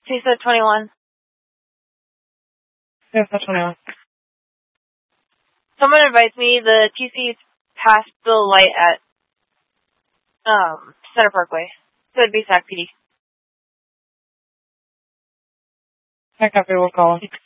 She said 21. Yeah, that's 21. Someone advised me the TC's past the light at Center Parkway. So it'd be SAC PD. I copy, we'll call him.